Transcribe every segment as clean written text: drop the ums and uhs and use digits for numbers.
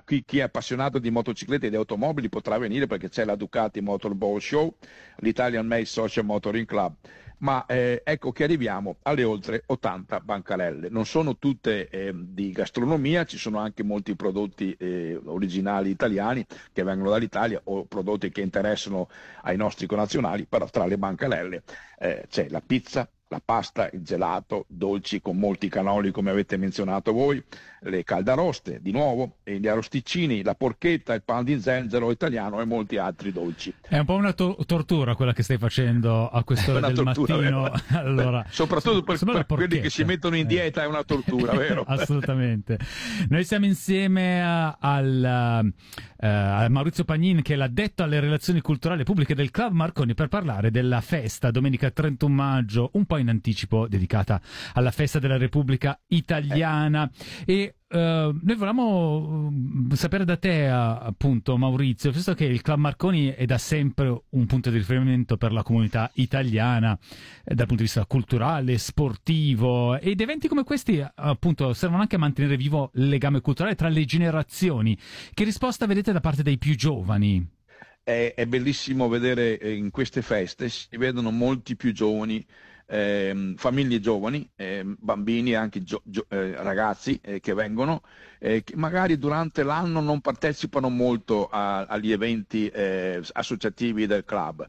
chi è appassionato di motociclette e di automobili potrà venire perché c'è la Ducati Motor Ball Show, l'Italian Made Social Motoring Club. Ma ecco che arriviamo alle oltre 80 bancarelle. Non sono tutte di gastronomia, ci sono anche molti prodotti originali italiani che vengono dall'Italia o prodotti che interessano ai nostri connazionali, però tra le bancarelle c'è la pizza, la pasta, il gelato, dolci con molti cannoli come avete menzionato voi, le caldaroste di nuovo, e gli arrosticini, la porchetta, il pan di zenzero italiano e molti altri dolci. È un po' una tortura quella che stai facendo a quest'ora del tortura, mattino. Allora, soprattutto per quelli che si mettono in dieta è una tortura, vero? Assolutamente. Noi siamo insieme a Maurizio Pagnin, che è l'addetto alle relazioni culturali pubbliche del Club Marconi, per parlare della festa domenica 31 maggio, un po' in anticipo, dedicata alla festa della Repubblica Italiana. E noi volevamo sapere da te, appunto, Maurizio, visto che il Club Marconi è da sempre un punto di riferimento per la comunità italiana dal punto di vista culturale, sportivo, ed eventi come questi appunto servono anche a mantenere vivo il legame culturale tra le generazioni. Che risposta vedete da parte dei più giovani? È bellissimo vedere in queste feste, si vedono molti più giovani, famiglie giovani, bambini e anche ragazzi che vengono, che magari durante l'anno non partecipano molto agli eventi associativi del club.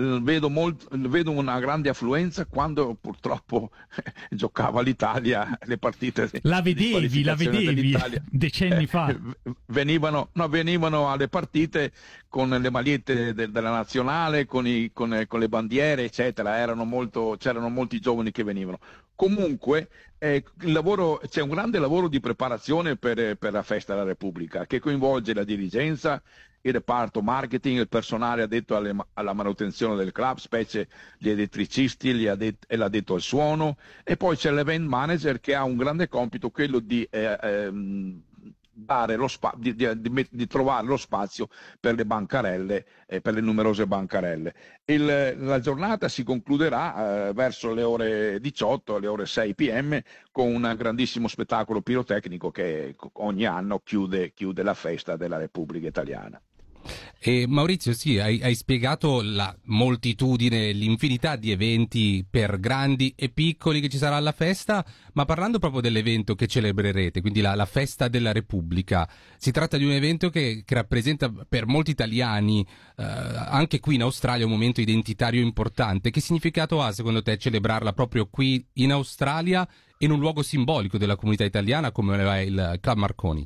Vedo una grande affluenza quando purtroppo giocava l'Italia, le partite la vedevi decenni fa. Venivano alle partite con le magliette della nazionale, con le bandiere, eccetera. C'erano molti giovani che venivano. Comunque c'è un grande lavoro di preparazione per la festa della Repubblica, che coinvolge la dirigenza, il reparto marketing, il personale addetto alla manutenzione del club, specie gli elettricisti e l'addetto al suono, e poi c'è l'event manager che ha un grande compito, quello di dare di trovare lo spazio per le bancarelle, per le numerose bancarelle. La giornata si concluderà verso le ore 18, le ore 6 p.m. con un grandissimo spettacolo pirotecnico che ogni anno chiude la festa della Repubblica Italiana. E Maurizio, sì, hai spiegato la moltitudine, l'infinità di eventi per grandi e piccoli che ci sarà alla festa, ma parlando proprio dell'evento che celebrerete, quindi la festa della Repubblica, si tratta di un evento che rappresenta per molti italiani, anche qui in Australia, un momento identitario importante. Che significato ha secondo te celebrarla proprio qui in Australia, in un luogo simbolico della comunità italiana come è il Club Marconi?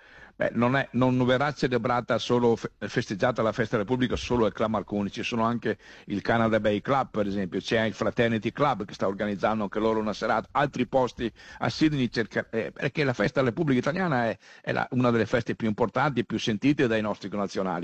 Non verrà celebrata festeggiata la festa della Repubblica solo al Club Marconi, ci sono anche il Canada Bay Club, per esempio, c'è il Fraternity Club che sta organizzando anche loro una serata, altri posti a Sydney, perché la festa della Repubblica Italiana è una delle feste più importanti e più sentite dai nostri connazionali.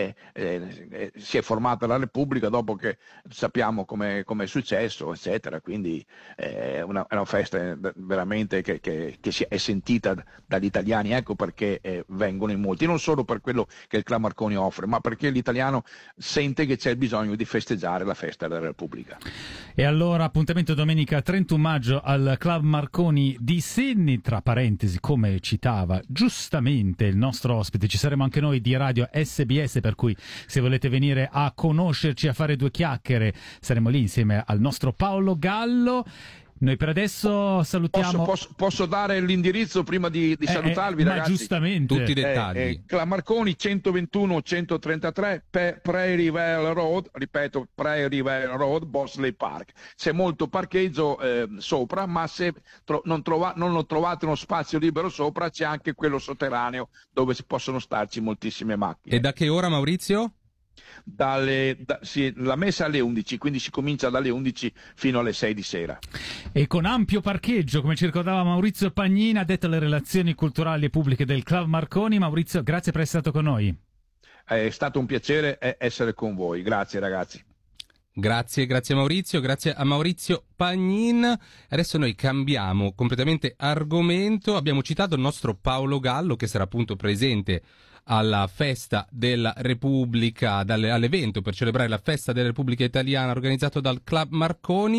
Si è formata la Repubblica dopo che sappiamo come è successo, eccetera, quindi è una festa veramente che è sentita dagli italiani, ecco perché vengono in molti, non solo per quello che il Club Marconi offre, ma perché l'italiano sente che c'è il bisogno di festeggiare la festa della Repubblica. E allora appuntamento domenica 31 maggio al Club Marconi di Sydney, tra parentesi, come citava giustamente il nostro ospite, ci saremo anche noi di Radio SBS, per cui se volete venire a conoscerci, a fare due chiacchiere, saremo lì insieme al nostro Paolo Gallo. Noi per adesso salutiamo. Posso dare l'indirizzo prima di salutarvi, ragazzi? Ma giustamente. Tutti i dettagli. Marconi 121 133 Prairie Vale Road, ripeto, Prairie Vale Road, Bosley Park. C'è molto parcheggio sopra, ma se non trovate uno spazio libero sopra, c'è anche quello sotterraneo dove si possono starci moltissime macchine. E da che ora, Maurizio? La messa alle 11, quindi si comincia dalle 11 fino alle 6 di sera. E con ampio parcheggio, come ci ricordava Maurizio Pagnina, addetto alle relazioni culturali e pubbliche del Club Marconi. Maurizio, grazie per essere stato con noi. È stato un piacere essere con voi, grazie ragazzi. Grazie Maurizio, grazie a Maurizio Pagnin. Adesso noi cambiamo completamente argomento. Abbiamo citato il nostro Paolo Gallo, che sarà appunto presente alla festa della Repubblica, all'evento per celebrare la festa della Repubblica Italiana organizzato dal Club Marconi.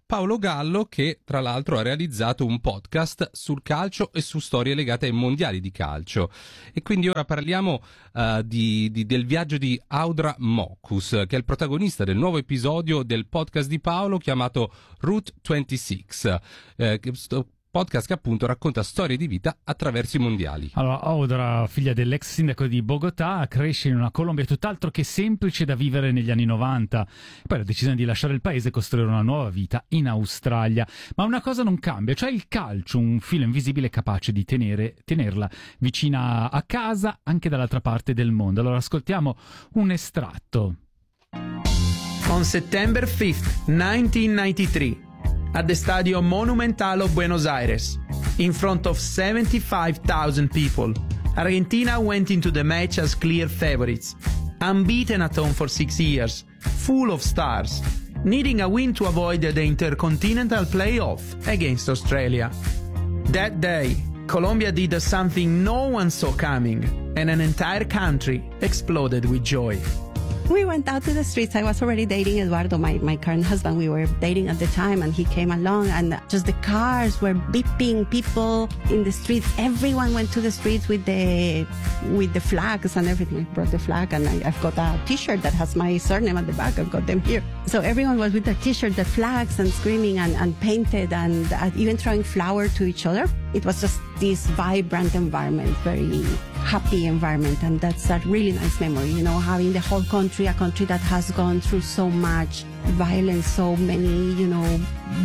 Paolo Gallo, che tra l'altro ha realizzato un podcast sul calcio e su storie legate ai mondiali di calcio. E quindi ora parliamo del viaggio di Audra Mockus, che è il protagonista del nuovo episodio del podcast di Paolo chiamato Route 26, podcast che appunto racconta storie di vita attraverso i mondiali. Allora, Audra, figlia dell'ex sindaco di Bogotà, cresce in una Colombia tutt'altro che semplice da vivere negli anni 90. Poi ha deciso di lasciare il paese e costruire una nuova vita in Australia. Ma una cosa non cambia, cioè il calcio, un filo invisibile capace di tenerla vicina a casa anche dall'altra parte del mondo. Allora ascoltiamo un estratto. On September 5th, 1993, at the Stadio Monumental of Buenos Aires, in front of 75,000 people, Argentina went into the match as clear favorites, unbeaten at home for 6 years, full of stars, needing a win to avoid the intercontinental playoff against Australia. That day, Colombia did something no one saw coming, and an entire country exploded with joy. We went out to the streets. I was already dating Eduardo, my current husband. We were dating at the time, and he came along, and just the cars were beeping, people in the streets. Everyone went to the streets with the flags and everything. I brought the flag, and I've got a T-shirt that has my surname at the back. I've got them here. So everyone was with the T-shirt, the flags, and screaming and painted, and even throwing flour to each other. It was just this vibrant environment, very happy environment, and that's a really nice memory, you know, having the whole country, a country that has gone through so much violence, so many, you know,